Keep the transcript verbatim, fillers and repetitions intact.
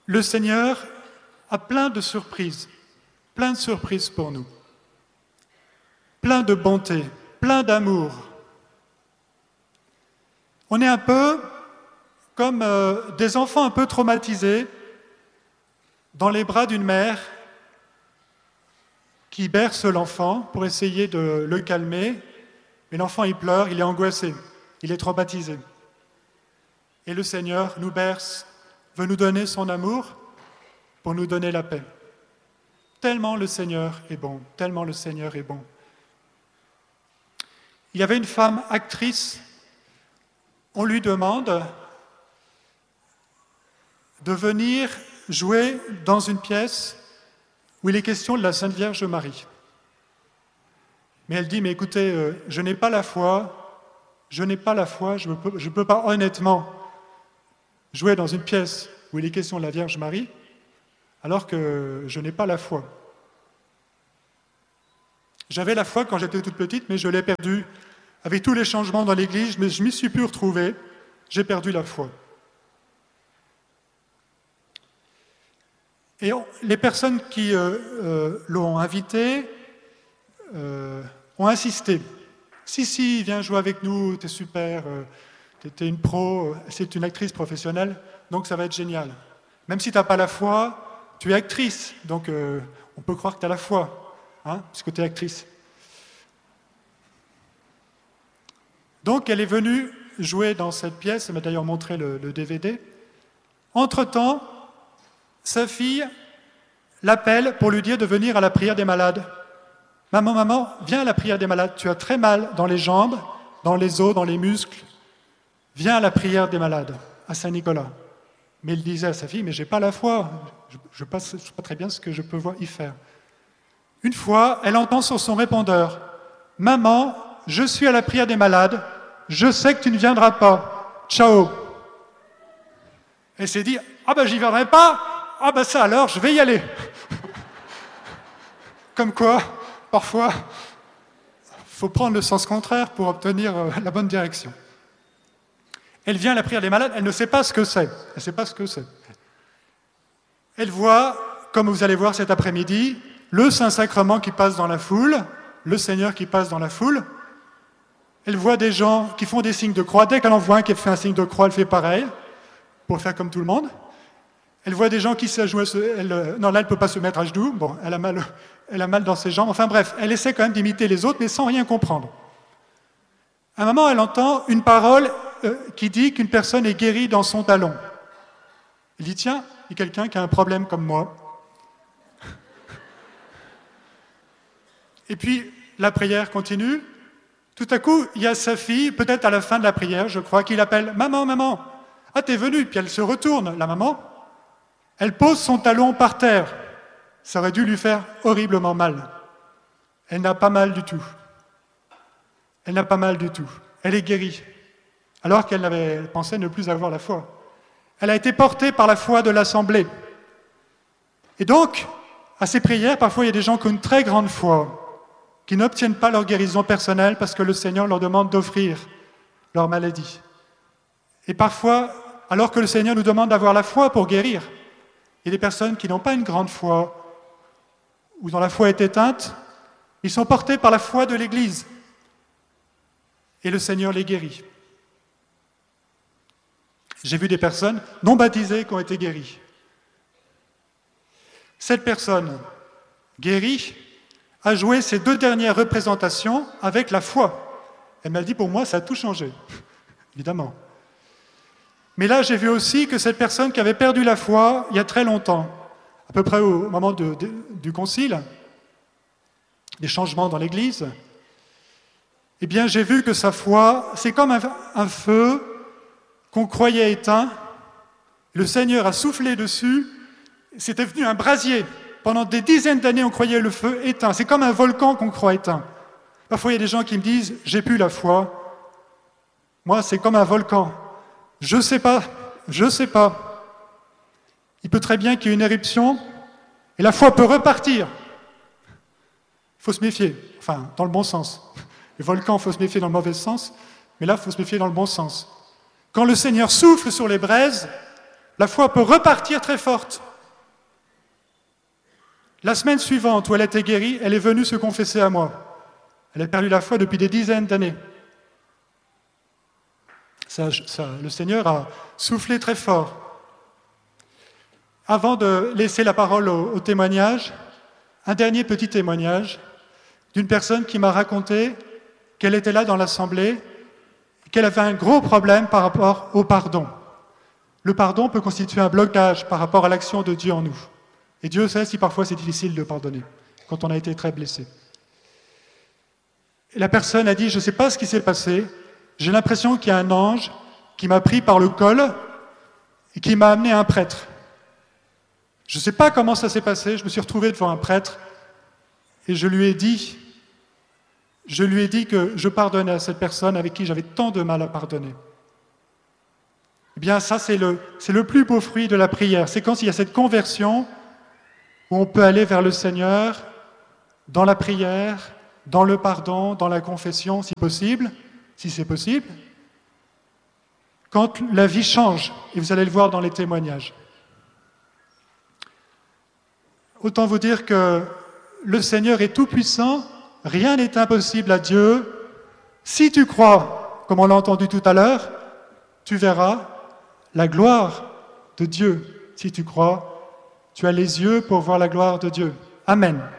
le Seigneur a plein de surprises, plein de surprises pour nous, plein de bonté, plein d'amour. On est un peu comme euh, des enfants un peu traumatisés dans les bras d'une mère qui berce l'enfant pour essayer de le calmer, mais l'enfant il pleure, il est angoissé, il est traumatisé. Et le Seigneur nous berce, veut nous donner son amour pour nous donner la paix. Tellement le Seigneur est bon, tellement le Seigneur est bon. Il y avait une femme actrice, on lui demande de venir jouer dans une pièce où il est question de la Sainte Vierge Marie. Mais elle dit, mais écoutez, euh, je n'ai pas la foi, je n'ai pas la foi, je ne peux, je peux pas honnêtement jouer dans une pièce où il est question de la Vierge Marie, alors que je n'ai pas la foi. J'avais la foi quand j'étais toute petite, mais je l'ai perdue. Avec tous les changements dans l'Église, mais je m'y suis plus retrouvé, j'ai perdu la foi. Et on, les personnes qui euh, euh, l'ont invité euh, ont insisté. Si, si, viens jouer avec nous, t'es super, euh, t'es une pro, c'est une actrice professionnelle, donc ça va être génial. Même si t'as pas la foi, tu es actrice, donc euh, on peut croire que t'as la foi, hein, puisque t'es actrice. Donc elle est venue jouer dans cette pièce, elle m'a d'ailleurs montré le, le D V D. Entre-temps, sa fille l'appelle pour lui dire de venir à la prière des malades. « Maman, maman, viens à la prière des malades. Tu as très mal dans les jambes, dans les os, dans les muscles. Viens à la prière des malades, à Saint-Nicolas. » Mais il disait à sa fille, « Mais je n'ai pas la foi. Je ne sais pas très bien ce que je peux y faire. » Une fois, elle entend sur son répondeur, « Maman, je suis à la prière des malades. Je sais que tu ne viendras pas. Ciao. » Elle s'est dit, « Ah ben j'y viendrai pas. Ah ben ça alors, je vais y aller. » Comme quoi, parfois, il faut prendre le sens contraire pour obtenir la bonne direction. Elle vient à la prière des malades, elle ne sait pas ce que c'est. Elle ne sait pas ce que c'est. Elle voit, comme vous allez voir cet après-midi, le Saint-Sacrement qui passe dans la foule, le Seigneur qui passe dans la foule. Elle voit des gens qui font des signes de croix. Dès qu'elle en voit un qui fait un signe de croix, elle fait pareil, pour faire comme tout le monde. Elle voit des gens qui s'ajouent... Elle, non, là, elle ne peut pas se mettre à genoux. Bon, elle a mal, elle a mal dans ses jambes. Enfin bref, elle essaie quand même d'imiter les autres, mais sans rien comprendre. À un moment, elle entend une parole euh, qui dit qu'une personne est guérie dans son talon. Elle dit, tiens, il y a quelqu'un qui a un problème comme moi. Et puis, la prière continue. Tout à coup, il y a sa fille, peut-être à la fin de la prière, je crois, qui l'appelle « Maman, maman, ah, t'es venue ?» Puis elle se retourne, la maman. Elle pose son talon par terre. Ça aurait dû lui faire horriblement mal. Elle n'a pas mal du tout. Elle n'a pas mal du tout. Elle est guérie, alors qu'elle avait pensé ne plus avoir la foi. Elle a été portée par la foi de l'Assemblée. Et donc, à ces prières, parfois il y a des gens qui ont une très grande foi, qui n'obtiennent pas leur guérison personnelle parce que le Seigneur leur demande d'offrir leur maladie. Et parfois, alors que le Seigneur nous demande d'avoir la foi pour guérir, il y a des personnes qui n'ont pas une grande foi, ou dont la foi est éteinte, ils sont portés par la foi de l'Église. Et le Seigneur les guérit. J'ai vu des personnes non baptisées qui ont été guéries. Cette personne guérie a joué ses deux dernières représentations avec la foi. Elle m'a dit, pour moi, ça a tout changé, évidemment. Mais là, j'ai vu aussi que cette personne qui avait perdu la foi il y a très longtemps, à peu près au moment de, de, du concile, des changements dans l'Église, eh bien, j'ai vu que sa foi, c'est comme un, un feu qu'on croyait éteint. Le Seigneur a soufflé dessus, c'était devenu un brasier. Pendant des dizaines d'années, on croyait le feu éteint. C'est comme un volcan qu'on croit éteint. Parfois, il y a des gens qui me disent « j'ai plus la foi ». Moi, c'est comme un volcan. Je ne sais pas, je ne sais pas. Il peut très bien qu'il y ait une éruption et la foi peut repartir. Il faut se méfier, enfin, dans le bon sens. Le volcan, il faut se méfier dans le mauvais sens, mais là, il faut se méfier dans le bon sens. Quand le Seigneur souffle sur les braises, la foi peut repartir très forte. La semaine suivante où elle était guérie, elle est venue se confesser à moi. Elle a perdu la foi depuis des dizaines d'années. Ça, ça, le Seigneur a soufflé très fort. Avant de laisser la parole au, au témoignage, un dernier petit témoignage d'une personne qui m'a raconté qu'elle était là dans l'assemblée, qu'elle avait un gros problème par rapport au pardon. Le pardon peut constituer un blocage par rapport à l'action de Dieu en nous. Et Dieu sait si parfois c'est difficile de pardonner, quand on a été très blessé. Et la personne a dit, je ne sais pas ce qui s'est passé, j'ai l'impression qu'il y a un ange qui m'a pris par le col et qui m'a amené à un prêtre. Je ne sais pas comment ça s'est passé, je me suis retrouvé devant un prêtre et je lui ai dit, je lui ai dit que je pardonnais à cette personne avec qui j'avais tant de mal à pardonner. Eh bien, ça, c'est le, c'est le plus beau fruit de la prière. C'est quand il y a cette conversion où on peut aller vers le Seigneur dans la prière, dans le pardon, dans la confession, si possible, si c'est possible, quand la vie change, et vous allez le voir dans les témoignages. Autant vous dire que le Seigneur est tout-puissant, rien n'est impossible à Dieu. Si tu crois, comme on l'a entendu tout à l'heure, tu verras la gloire de Dieu. Si tu crois, tu as les yeux pour voir la gloire de Dieu. Amen.